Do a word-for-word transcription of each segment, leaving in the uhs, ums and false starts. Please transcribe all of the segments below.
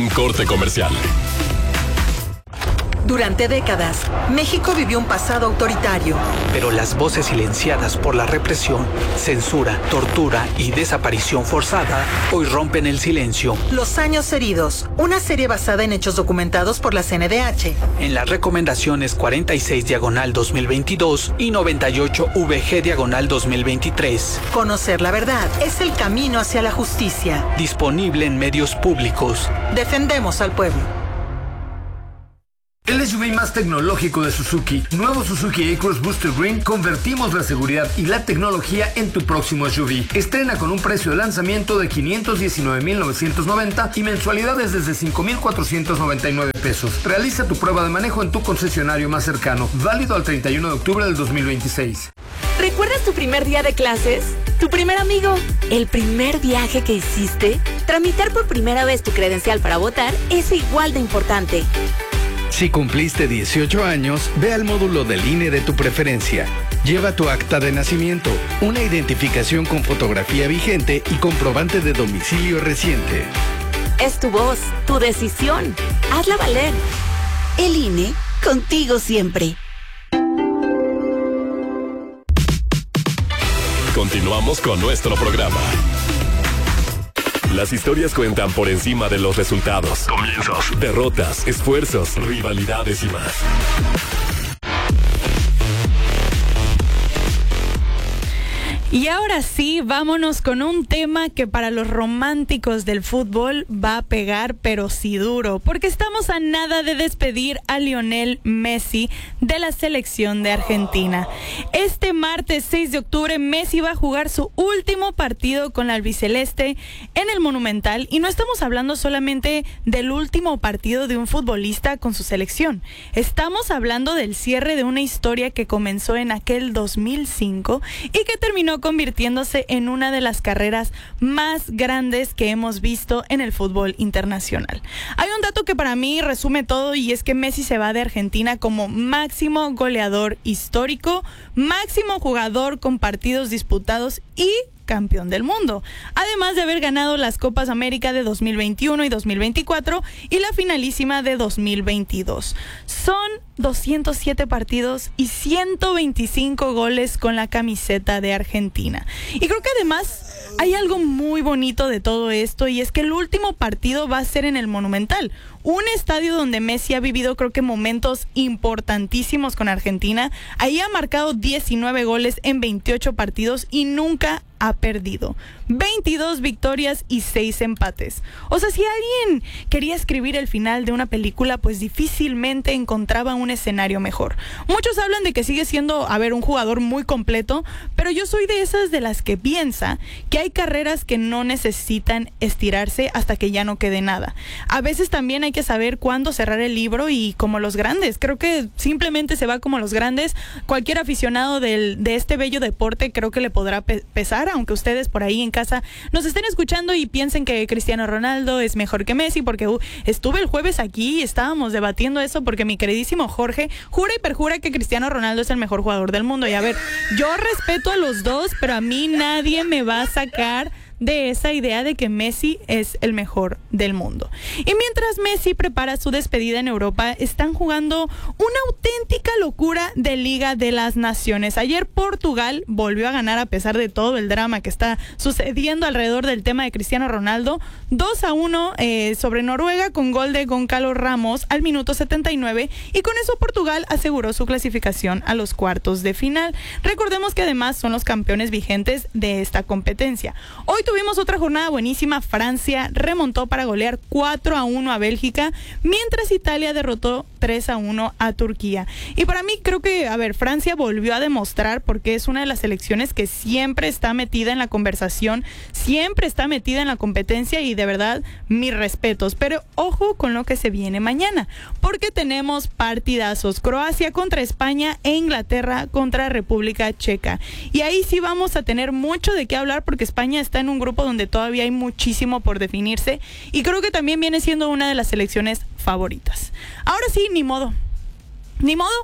Corte comercial. Durante décadas, México vivió un pasado autoritario. Pero las voces silenciadas por la represión, censura, tortura y desaparición forzada hoy rompen el silencio. Los años heridos, una serie basada en hechos documentados por la C N D H. En las recomendaciones cuarenta y seis diagonal dos mil veintidós y noventa y ocho V G diagonal dos mil veintitrés. Conocer la verdad es el camino hacia la justicia. Disponible en medios públicos. Defendemos al pueblo. El S U V más tecnológico de Suzuki, nuevo Suzuki A-Cross Booster Green, convertimos la seguridad y la tecnología en tu próximo S U V. Estrena con un precio de lanzamiento de quinientos diecinueve mil novecientos noventa y mensualidades desde cinco mil cuatrocientos noventa y nueve pesos. Realiza tu prueba de manejo en tu concesionario más cercano, válido al treinta y uno de octubre del dos mil veintiséis. ¿Recuerdas tu primer día de clases? ¿Tu primer amigo? ¿El primer viaje que hiciste? Tramitar por primera vez tu credencial para votar es igual de importante. Si cumpliste dieciocho años, ve al módulo del I N E de tu preferencia. Lleva tu acta de nacimiento, una identificación con fotografía vigente y comprobante de domicilio reciente. Es tu voz, tu decisión. Hazla valer. El I N E, contigo siempre. Continuamos con nuestro programa. Las historias cuentan por encima de los resultados, comienzos, derrotas, esfuerzos, rivalidades y más. Y ahora sí, vámonos con un tema que para los románticos del fútbol va a pegar, pero sí duro, porque estamos a nada de despedir a Lionel Messi de la selección de Argentina. Este martes seis de octubre, Messi va a jugar su último partido con la albiceleste en el Monumental, y no estamos hablando solamente del último partido de un futbolista con su selección. Estamos hablando del cierre de una historia que comenzó en aquel dos mil cinco y que terminó convirtiéndose en una de las carreras más grandes que hemos visto en el fútbol internacional. Hay un dato que para mí resume todo, y es que Messi se va de Argentina como máximo goleador histórico, máximo jugador con partidos disputados y campeón del mundo, además de haber ganado las Copas América de dos mil veintiuno y dos mil veinticuatro y la finalísima de dos mil veintidós. Son doscientos siete partidos y ciento veinticinco goles con la camiseta de Argentina. Y creo que además hay algo muy bonito de todo esto, y es que el último partido va a ser en el Monumental, un estadio donde Messi ha vivido creo que momentos importantísimos con Argentina. Ahí ha marcado diecinueve goles en veintiocho partidos y nunca ha perdido. veintidós victorias y seis empates. O sea, si alguien quería escribir el final de una película, pues difícilmente encontraba un escenario mejor. Muchos hablan de que sigue siendo, a ver, un jugador muy completo, pero yo soy de esas de las que piensa que hay carreras que no necesitan estirarse hasta que ya no quede nada. A veces también hay que saber cuándo cerrar el libro, y como los grandes, creo que simplemente se va como los grandes. Cualquier aficionado del, de este bello deporte creo que le podrá pe- pesar, aunque ustedes por ahí en casa nos estén escuchando y piensen que Cristiano Ronaldo es mejor que Messi, porque uh, estuve el jueves aquí y estábamos debatiendo eso, porque mi queridísimo Jorge jura y perjura que Cristiano Ronaldo es el mejor jugador del mundo. Y a ver, yo respeto a los dos, pero a mí nadie me va a sacar de esa idea de que Messi es el mejor del mundo. Y mientras Messi prepara su despedida en Europa, están jugando una auténtica locura de Liga de las Naciones. Ayer Portugal volvió a ganar a pesar de todo el drama que está sucediendo alrededor del tema de Cristiano Ronaldo. dos a uno eh, sobre Noruega, con gol de Goncalo Ramos al minuto setenta y nueve, y con eso Portugal aseguró su clasificación a los cuartos de final. Recordemos que además son los campeones vigentes de esta competencia. Hoy tuvimos otra jornada buenísima. Francia remontó para golear cuatro a uno a Bélgica, mientras Italia derrotó tres a uno a Turquía. Y para mí creo que, a ver, Francia volvió a demostrar porque es una de las selecciones que siempre está metida en la conversación, siempre está metida en la competencia, y de verdad, mis respetos. Pero ojo con lo que se viene mañana, porque tenemos partidazos: Croacia contra España e Inglaterra contra República Checa. Y ahí sí vamos a tener mucho de qué hablar, porque España está en un grupo donde todavía hay muchísimo por definirse, y creo que también viene siendo una de las selecciones favoritas. Ahora sí, ni modo, ni modo,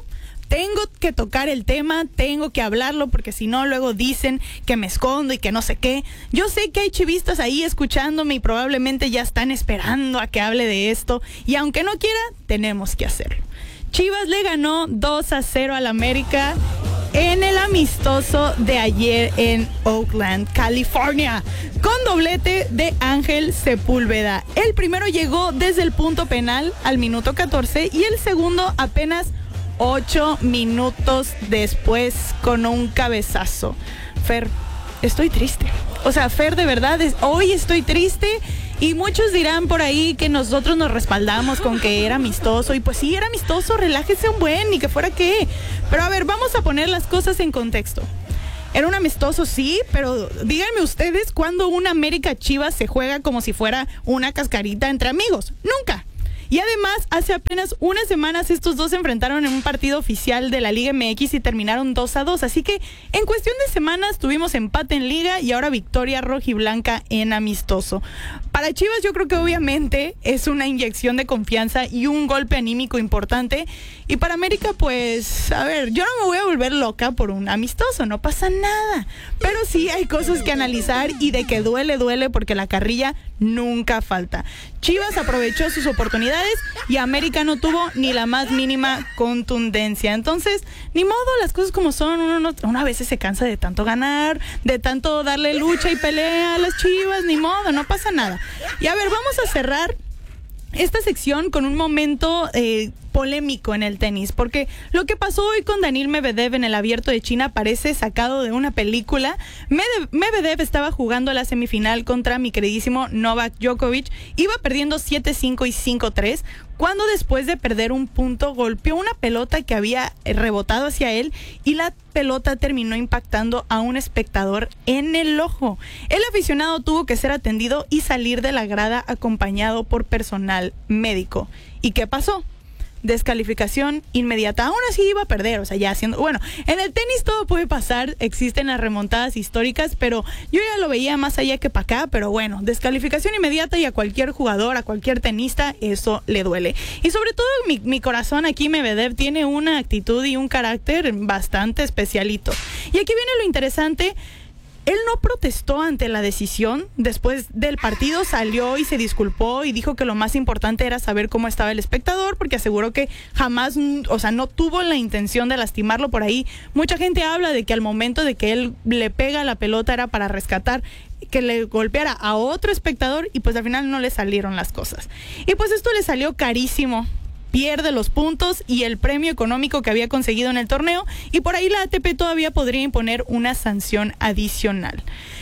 tengo que tocar el tema, tengo que hablarlo, porque si no luego dicen que me escondo y que no sé qué. Yo sé que hay chivistas ahí escuchándome y probablemente ya están esperando a que hable de esto, y aunque no quiera, tenemos que hacerlo. Chivas le ganó dos a cero al América en el amistoso de ayer en Oakland, California, con doblete de Ángel Sepúlveda. El primero llegó desde el punto penal al minuto catorce y el segundo apenas ocho minutos después con un cabezazo. Fer, estoy triste. O sea, Fer, de verdad, es, hoy estoy triste. Y muchos dirán por ahí que nosotros nos respaldamos con que era amistoso. Y pues sí, era amistoso, relájese un buen, ni que fuera qué. Pero a ver, vamos a poner las cosas en contexto. Era un amistoso, sí, pero díganme ustedes cuándo una América Chivas se juega como si fuera una cascarita entre amigos. Nunca. Y además, hace apenas unas semanas estos dos se enfrentaron en un partido oficial de la Liga M X y terminaron dos a dos. Así que en cuestión de semanas tuvimos empate en Liga y ahora victoria rojiblanca en amistoso. Para Chivas yo creo que obviamente es una inyección de confianza y un golpe anímico importante. Y para América, pues, a ver, yo no me voy a volver loca por un amistoso, no pasa nada. Pero sí hay cosas que analizar y de que duele, duele, porque la carrilla nunca falta. Chivas aprovechó sus oportunidades y América no tuvo ni la más mínima contundencia. Entonces, ni modo, las cosas como son. Uno, no, uno a veces se cansa de tanto ganar, de tanto darle lucha y pelea a las Chivas, ni modo, no pasa nada. Y a ver, vamos a cerrar esta sección con un momento eh, polémico en el tenis, porque lo que pasó hoy con Daniil Medvedev en el Abierto de China parece sacado de una película. Medvedev estaba jugando la semifinal contra mi queridísimo Novak Djokovic, iba perdiendo siete cinco y cinco tres, cuando después de perder un punto golpeó una pelota que había rebotado hacia él y la pelota terminó impactando a un espectador en el ojo. El aficionado tuvo que ser atendido y salir de la grada acompañado por personal médico. ¿Y qué pasó? Descalificación inmediata. Aún así iba a perder, o sea, ya haciendo... Bueno, en el tenis todo puede pasar, existen las remontadas históricas, pero yo ya lo veía más allá que para acá, pero bueno, descalificación inmediata y a cualquier jugador, a cualquier tenista, eso le duele. Y sobre todo mi, mi corazón aquí, Medvedev, tiene una actitud y un carácter bastante especialito. Y aquí viene lo interesante. Él no protestó ante la decisión. Después del partido salió y se disculpó y dijo que lo más importante era saber cómo estaba el espectador, porque aseguró que jamás, o sea, no tuvo la intención de lastimarlo. Por ahí mucha gente habla de que al momento de que él le pega la pelota era para rescatar, que le golpeara a otro espectador, y pues al final no le salieron las cosas. Y pues esto le salió carísimo. Pierde los puntos y el premio económico que había conseguido en el torneo, y por ahí la A T P todavía podría imponer una sanción adicional.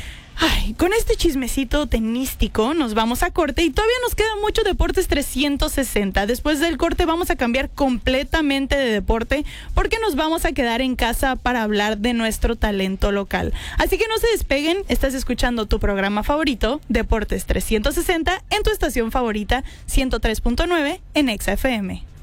Ay, con este chismecito tenístico nos vamos a corte y todavía nos queda mucho Deportes trescientos sesenta. Después del corte vamos a cambiar completamente de deporte porque nos vamos a quedar en casa para hablar de nuestro talento local. Así que no se despeguen, estás escuchando tu programa favorito, Deportes trescientos sesenta, en tu estación favorita, ciento tres punto nueve en Exa F M.